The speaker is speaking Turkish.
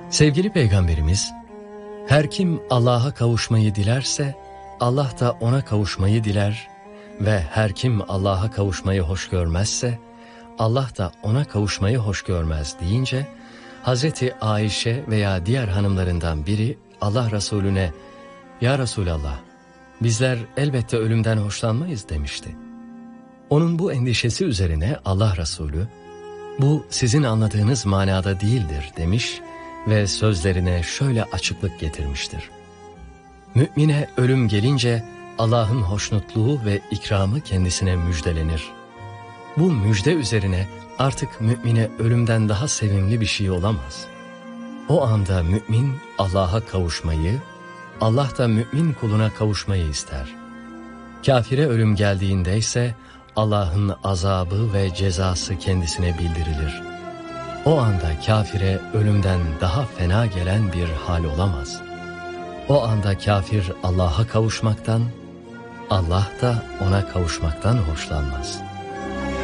Sevgili Peygamberimiz, her kim Allah'a kavuşmayı dilerse, Allah da ona kavuşmayı diler ve her kim Allah'a kavuşmayı hoş görmezse, Allah da ona kavuşmayı hoş görmez deyince, Hazreti Ayşe veya diğer hanımlarından biri Allah Resulüne, "Ya Resulallah, bizler elbette ölümden hoşlanmayız" demişti. Onun bu endişesi üzerine Allah Resulü, "Bu sizin anladığınız manada değildir" demiş ve sözlerine şöyle açıklık getirmiştir. Mümine ölüm gelince Allah'ın hoşnutluğu ve ikramı kendisine müjdelenir. Bu müjde üzerine artık mümine ölümden daha sevimli bir şey olamaz. O anda mümin Allah'a kavuşmayı, Allah da mümin kuluna kavuşmayı ister. Kafire ölüm geldiğinde ise Allah'ın azabı ve cezası kendisine bildirilir. O anda kafire ölümden daha fena gelen bir hal olamaz. O anda kafir Allah'a kavuşmaktan, Allah da ona kavuşmaktan hoşlanmaz.